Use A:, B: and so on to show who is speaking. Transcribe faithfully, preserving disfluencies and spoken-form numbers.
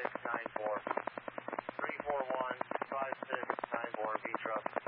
A: six nine four. three four one five six nine four, V truck.